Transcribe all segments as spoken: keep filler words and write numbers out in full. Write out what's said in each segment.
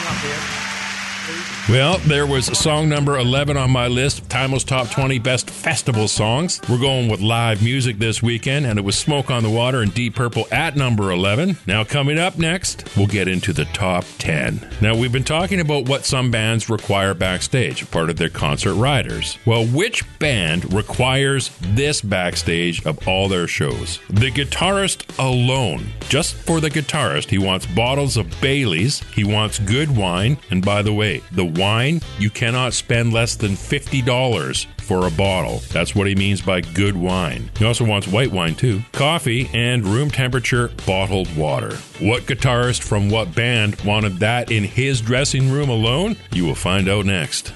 up here. Well, there was song number eleven on my list, Timeless Top twenty Best Festival Songs. We're going with live music this weekend, and it was Smoke on the Water and Deep Purple at number eleven. Now, coming up next, we'll get into the top ten. Now, we've been talking about what some bands require backstage, part of their concert riders. Well, which band requires this backstage of all their shows? The guitarist alone. Just for the guitarist, he wants bottles of Baileys, he wants good wine, and by the way, the wine, you cannot spend less than fifty dollars for a bottle. That's what he means by good wine. He also wants white wine too, coffee, and room temperature bottled water. What guitarist from what band wanted that in his dressing room alone? You will find out next.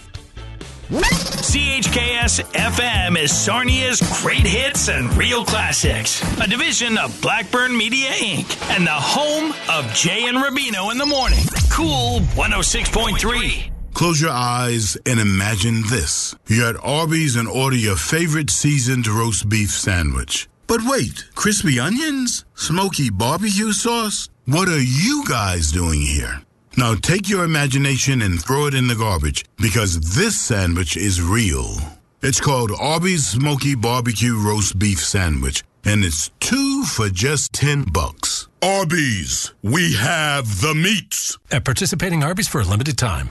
C H K S F M is Sarnia's great hits and real classics, a division of Blackburn Media Incorporated, and the home of Jay and Rubino in the morning. Cool one oh six point three. Close your eyes and imagine this. You're at Arby's and order your favorite seasoned roast beef sandwich. But wait, crispy onions? Smoky barbecue sauce? What are you guys doing here? Now take your imagination and throw it in the garbage, because this sandwich is real. It's called Arby's Smoky Barbecue Roast Beef Sandwich, and it's two for just ten bucks. Arby's, we have the meats. At participating Arby's for a limited time.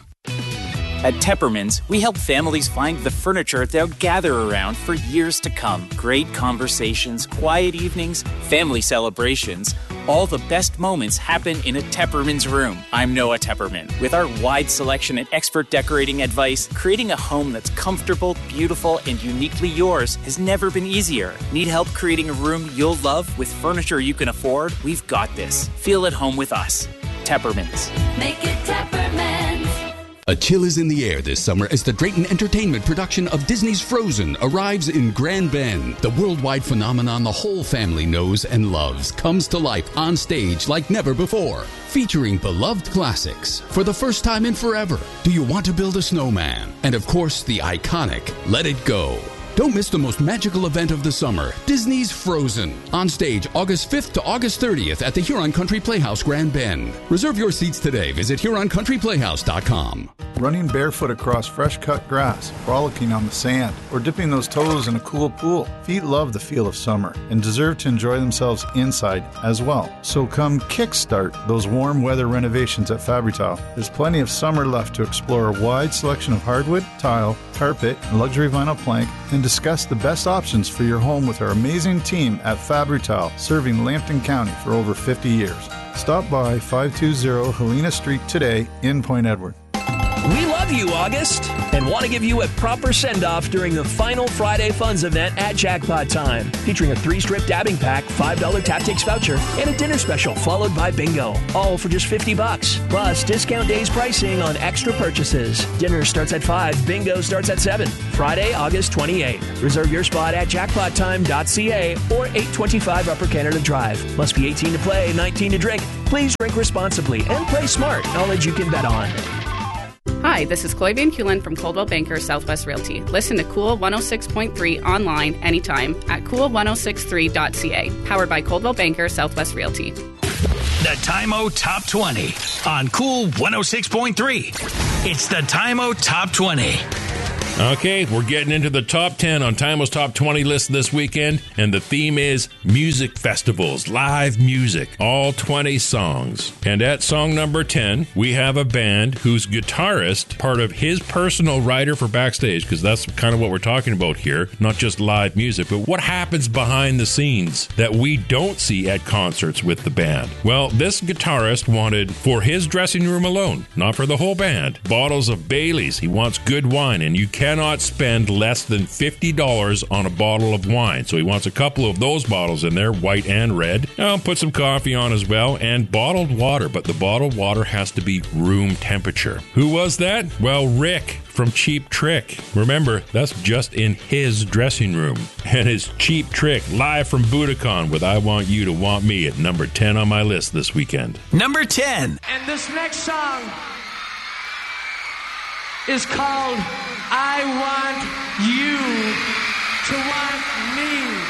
At Tepperman's, we help families find the furniture they'll gather around for years to come. Great conversations, quiet evenings, family celebrations. All the best moments happen in a Tepperman's room. I'm Noah Tepperman. With our wide selection and expert decorating advice, creating a home that's comfortable, beautiful, and uniquely yours has never been easier. Need help creating a room you'll love with furniture you can afford? We've got this. Feel at home with us. Tepperman's. Make it Tepperman's. A chill is in the air this summer as the Drayton Entertainment production of Disney's Frozen arrives in Grand Bend. The worldwide phenomenon the whole family knows and loves comes to life on stage like never before. Featuring beloved classics for the first time in forever. Do You Want to Build a Snowman? And of course, the iconic Let It Go. Don't miss the most magical event of the summer, Disney's Frozen. On stage August fifth to August thirtieth at the Huron Country Playhouse, Grand Bend. Reserve your seats today. Visit Huron Country Playhouse dot com. Running barefoot across fresh-cut grass, frolicking on the sand, or dipping those toes in a cool pool. Feet love the feel of summer and deserve to enjoy themselves inside as well. So come kickstart those warm weather renovations at Fabri-Tile. There's plenty of summer left to explore a wide selection of hardwood, tile, carpet, and luxury vinyl plank, and discuss the best options for your home with our amazing team at Fabri-Tile, serving Lambton County for over fifty years. Stop by five two zero Helena Street today in Point Edward. We love you, August, and want to give you a proper send-off during the final Friday Funds event at Jackpot Time, featuring a three-strip dabbing pack, five dollars Tactics voucher, and a dinner special followed by bingo, all for just fifty bucks. Plus, discount days pricing on extra purchases. Dinner starts at five, bingo starts at seven. Friday, August twenty-eighth. Reserve your spot at jackpot time dot c a or eight twenty-five Upper Canada Drive. Must be eighteen to play, nineteen to drink. Please drink responsibly and play smart. Knowledge you can bet on. Hi, this is Chloe Van Kulen from Coldwell Banker Southwest Realty. Listen to Cool one oh six point three online anytime at cool ten sixty-three dot c a. Powered by Coldwell Banker Southwest Realty. The Time-O Top twenty on Cool one oh six point three. It's the Time-O Top twenty. Okay, we're getting into the top ten on Time-O's Top twenty list this weekend, and the theme is music festivals, live music, all twenty songs. And at song number ten, we have a band whose guitarist, part of his personal rider for backstage, because that's kind of what we're talking about here, not just live music, but what happens behind the scenes that we don't see at concerts with the band. Well, this guitarist wanted, for his dressing room alone, not for the whole band, bottles of Baileys. He wants good wine, and you can cannot spend less than fifty dollars on a bottle of wine. So he wants a couple of those bottles in there, white and red. I'll put some coffee on as well, and bottled water, but the bottled water has to be room temperature. Who was that? Well, Rick from Cheap Trick. Remember, that's just in his dressing room. And his Cheap Trick, live from Budokan with I Want You to Want Me at number ten on my list this weekend. Number ten. And this next song is called I Want You to Want Me.